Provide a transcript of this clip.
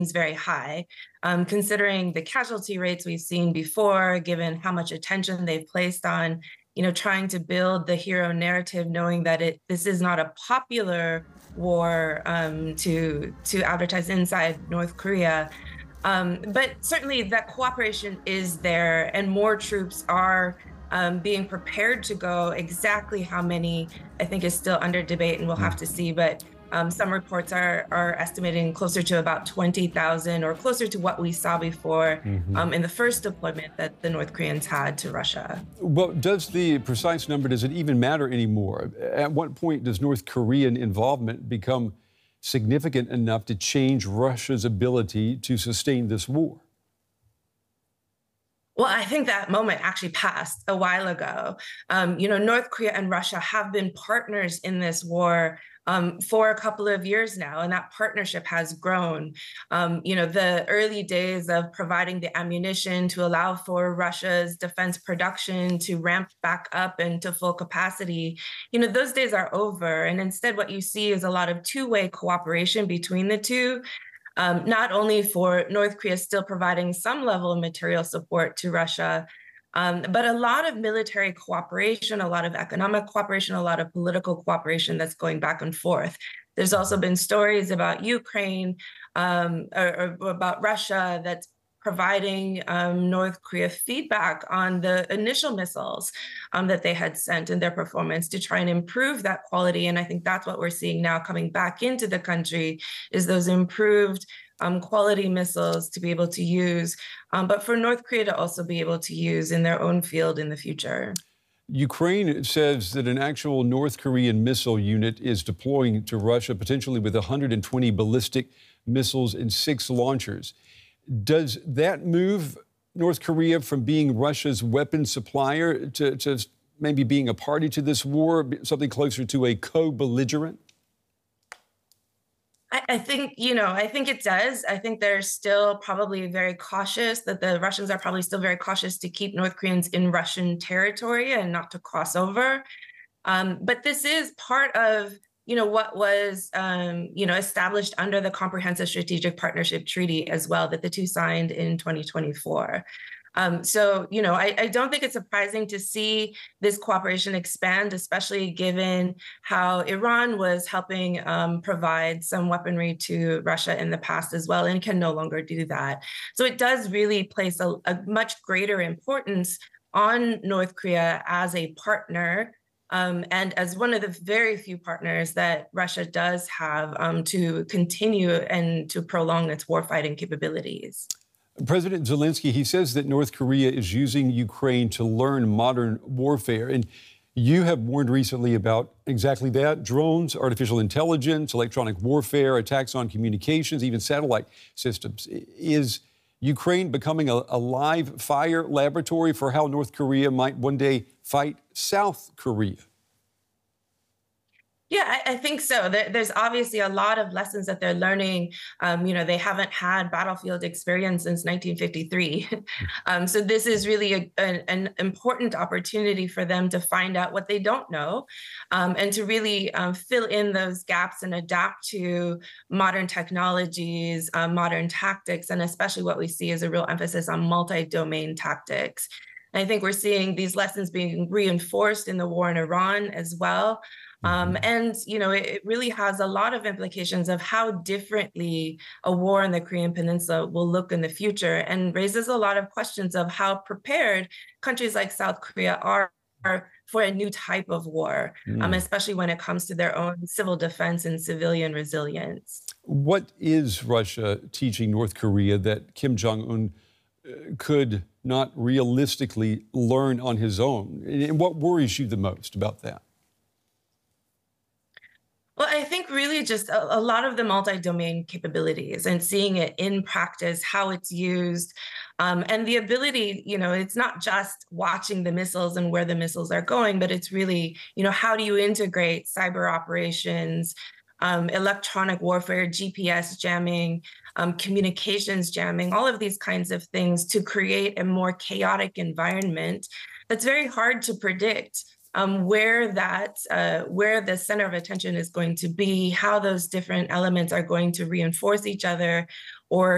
very high, considering the casualty rates we've seen before, given how much attention they've placed on, trying to build the hero narrative, knowing that this is not a popular war to advertise inside North Korea. But certainly that cooperation is there, and more troops are being prepared to go. Exactly how many, I think, is still under debate, and we'll have to see. But some reports are estimating closer to about 20,000, or closer to what we saw before in the first deployment that the North Koreans had to Russia. Well, does the precise number, does it even matter anymore? At what point does North Korean involvement become significant enough to change Russia's ability to sustain this war? Well, I think that moment actually passed a while ago. North Korea and Russia have been partners in this war for a couple of years now, and that partnership has grown. The early days of providing the ammunition to allow for Russia's defense production to ramp back up into full capacity, those days are over. And instead, what you see is a lot of two-way cooperation between the two. Not only for North Korea still providing some level of material support to Russia, but a lot of military cooperation, a lot of economic cooperation, a lot of political cooperation that's going back and forth. There's also been stories about Ukraine or about Russia that's providing North Korea feedback on the initial missiles that they had sent and their performance to try and improve that quality. And I think that's what we're seeing now coming back into the country, is those improved quality missiles to be able to use, but for North Korea to also be able to use in their own field in the future. Ukraine says that an actual North Korean missile unit is deploying to Russia, potentially with 120 ballistic missiles and 6 launchers. Does that move North Korea from being Russia's weapons supplier to maybe being a party to this war, something closer to a co-belligerent? I think it does. I think they're still probably very cautious, that the Russians are probably still very cautious to keep North Koreans in Russian territory and not to cross over. But this is part of what was, established under the Comprehensive Strategic Partnership Treaty as well, that the two signed in 2024. I don't think it's surprising to see this cooperation expand, especially given how Iran was helping provide some weaponry to Russia in the past as well, and can no longer do that. So it does really place a much greater importance on North Korea as a partner, and as one of the very few partners that Russia does have to continue and to prolong its warfighting capabilities. President Zelensky, he says that North Korea is using Ukraine to learn modern warfare. And you have warned recently about exactly that: drones, artificial intelligence, electronic warfare, attacks on communications, even satellite systems. Is Ukraine becoming a live fire laboratory for how North Korea might one day fight South Korea? Yeah, I think so. There's obviously a lot of lessons that they're learning. They haven't had battlefield experience since 1953. So this is really an important opportunity for them to find out what they don't know, and to really fill in those gaps and adapt to modern technologies, modern tactics, and especially what we see is a real emphasis on multi-domain tactics. And I think we're seeing these lessons being reinforced in the war in Iran as well. It really has a lot of implications of how differently a war in the Korean Peninsula will look in the future, and raises a lot of questions of how prepared countries like South Korea are for a new type of war, especially when it comes to their own civil defense and civilian resilience. What is Russia teaching North Korea that Kim Jong-un could not realistically learn on his own? And what worries you the most about that? Well, I think really just a lot of the multi-domain capabilities and seeing it in practice, how it's used, and the ability, it's not just watching the missiles and where the missiles are going, but it's really, how do you integrate cyber operations, electronic warfare, GPS jamming, communications jamming, all of these kinds of things to create a more chaotic environment that's very hard to predict. Where the center of attention is going to be, how those different elements are going to reinforce each other or